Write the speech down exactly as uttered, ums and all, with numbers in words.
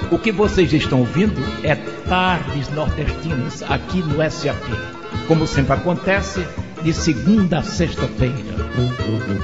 O que vocês estão ouvindo é Tardes Nordestinas aqui no S A P. Como sempre acontece, de segunda a sexta-feira.